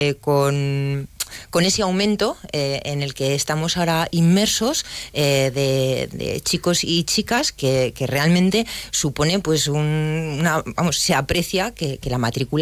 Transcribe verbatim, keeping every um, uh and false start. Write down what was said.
eh, con... con ese aumento eh, en el que estamos ahora inmersos eh, de, de chicos y chicas que, que realmente supone pues un, una, vamos, se aprecia que, que la matrícula